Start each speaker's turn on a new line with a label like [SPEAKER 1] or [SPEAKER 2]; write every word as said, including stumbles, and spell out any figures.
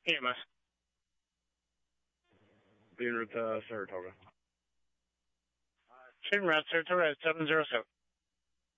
[SPEAKER 1] E M S.
[SPEAKER 2] Being route to Saratoga.
[SPEAKER 1] Same route, Saratoga at seven zero seven.